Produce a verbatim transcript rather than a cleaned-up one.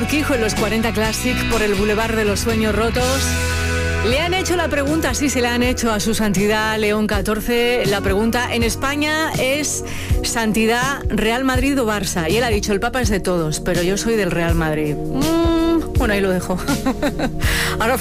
Urquijo en los cuarenta Classic por el Boulevard de los Sueños Rotos. Le han hecho la pregunta, sí se la han hecho a su santidad León catorce. La pregunta en España es: ¿santidad, Real Madrid o Barça? Y él ha dicho: el Papa es de todos, pero yo soy del Real Madrid. Mm, bueno, ahí lo dejo. Ahora